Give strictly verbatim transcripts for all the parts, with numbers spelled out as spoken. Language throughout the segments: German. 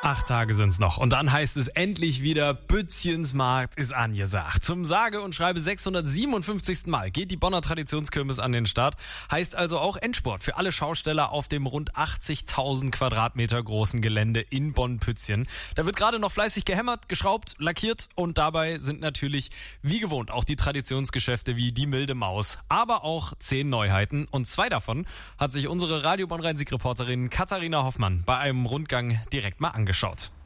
Acht Tage sind's noch und dann heißt es endlich wieder, Bützchensmarkt ist angesagt. Zum sage und schreibe sechshundertsiebenundfünfzigsten Mal geht die Bonner Traditionskirmes an den Start. Heißt also auch Endspurt für alle Schausteller auf dem rund achtzigtausend Quadratmeter großen Gelände in Bonn-Pützchen. Da wird gerade noch fleißig gehämmert, geschraubt, lackiert und dabei sind natürlich wie gewohnt auch die Traditionsgeschäfte wie die Milde Maus. Aber auch zehn Neuheiten und zwei davon hat sich unsere Radio Bonn-Rhein-Sieg-Reporterin Katharina Hoffmann bei einem Rundgang direkt mal angeschaut.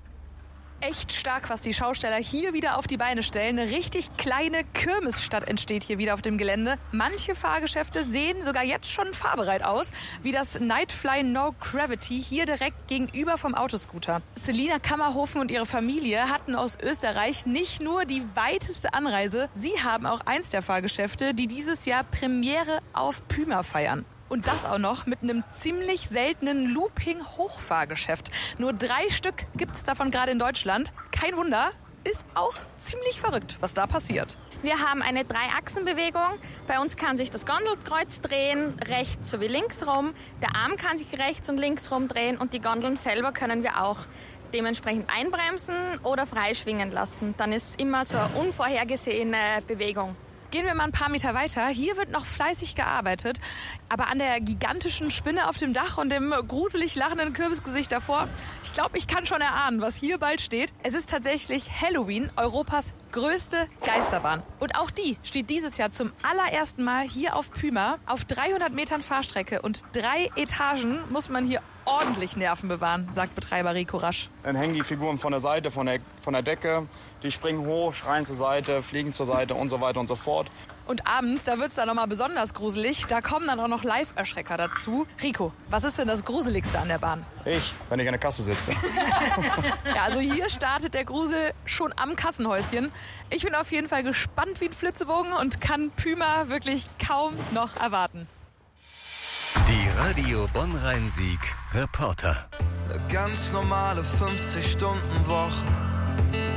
Echt stark, was die Schausteller hier wieder auf die Beine stellen. Eine richtig kleine Kirmesstadt entsteht hier wieder auf dem Gelände. Manche Fahrgeschäfte sehen sogar jetzt schon fahrbereit aus, wie das Nightfly No Gravity hier direkt gegenüber vom Autoscooter. Selina Kammerhofen und ihre Familie hatten aus Österreich nicht nur die weiteste Anreise, sie haben auch eins der Fahrgeschäfte, die dieses Jahr Premiere auf Pyma feiern. Und das auch noch mit einem ziemlich seltenen Looping-Hochfahrgeschäft. Nur drei Stück gibt's davon gerade in Deutschland. Kein Wunder, ist auch ziemlich verrückt, was da passiert. Wir haben eine Drei-Achsen-Bewegung. Bei uns kann sich das Gondelkreuz drehen, rechts sowie links rum. Der Arm kann sich rechts und links rum drehen und die Gondeln selber können wir auch dementsprechend einbremsen oder freischwingen lassen. Dann ist immer so eine unvorhergesehene Bewegung. Gehen wir mal ein paar Meter weiter. Hier wird noch fleißig gearbeitet. Aber an der gigantischen Spinne auf dem Dach und dem gruselig lachenden Kürbisgesicht davor, ich glaube, ich kann schon erahnen, was hier bald steht. Es ist tatsächlich Halloween, Europas größte Geisterbahn. Und auch die steht dieses Jahr zum allerersten Mal hier auf Pyma. Auf dreihundert Metern Fahrstrecke und drei Etagen muss man hier ordentlich Nerven bewahren, sagt Betreiber Rico Rasch. Dann hängen die Figuren von der Seite, von der, von der Decke. Die springen hoch, schreien zur Seite, fliegen zur Seite und so weiter und so fort. Und abends, da wird's dann nochmal besonders gruselig. Da kommen dann auch noch Live-Erschrecker dazu. Rico, was ist denn das Gruseligste an der Bahn? Ich, wenn ich an der Kasse sitze. Ja, also hier startet der Grusel schon am Kassenhäuschen. Ich bin auf jeden Fall gespannt wie ein Flitzebogen und kann Pyma wirklich kaum noch erwarten. Die Radio Bonn-Rhein-Sieg Reporter. Eine ganz normale fünfzig Stunden Woche.